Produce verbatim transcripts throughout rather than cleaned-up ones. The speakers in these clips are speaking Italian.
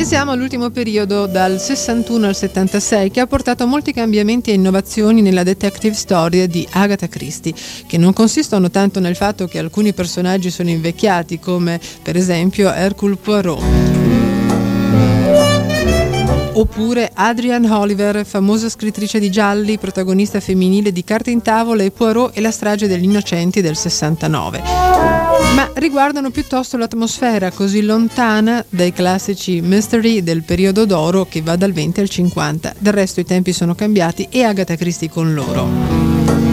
E siamo all'ultimo periodo, dal sessantuno al settantasei, che ha portato molti cambiamenti e innovazioni nella detective story di Agatha Christie, che non consistono tanto nel fatto che alcuni personaggi sono invecchiati, come per esempio Hercule Poirot, oppure Adrienne Oliver, famosa scrittrice di gialli, protagonista femminile di Carte in tavola e Poirot e la strage degli innocenti del sessantanove, ma riguardano piuttosto l'atmosfera così lontana dai classici mystery del periodo d'oro che va dal venti al cinquanta. Del resto i tempi sono cambiati e Agatha Christie con loro.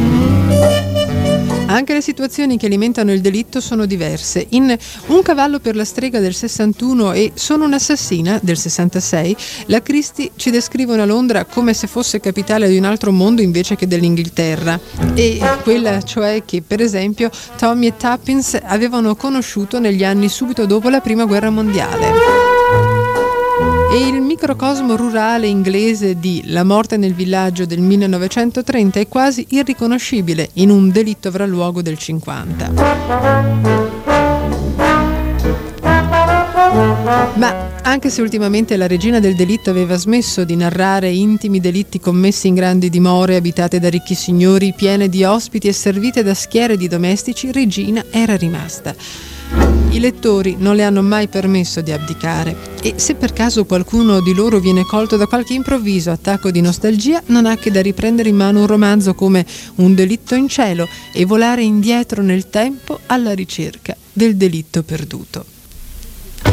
Anche le situazioni che alimentano il delitto sono diverse. In Un cavallo per la strega del sessantuno e Sono un'assassina del sessantasei, la Christie ci descrive una Londra come se fosse capitale di un altro mondo invece che dell'Inghilterra, e quella cioè che per esempio Tommy e Tuppence avevano conosciuto negli anni subito dopo la prima guerra mondiale. E il microcosmo rurale inglese di La morte nel villaggio del millenovecentotrenta è quasi irriconoscibile in Un delitto avrà luogo del cinquanta. Ma anche se ultimamente la regina del delitto aveva smesso di narrare intimi delitti commessi in grandi dimore abitate da ricchi signori, piene di ospiti e servite da schiere di domestici, Regina era rimasta. I lettori non le hanno mai permesso di abdicare, e se per caso qualcuno di loro viene colto da qualche improvviso attacco di nostalgia, non ha che da riprendere in mano un romanzo come Un delitto in cielo e volare indietro nel tempo alla ricerca del delitto perduto.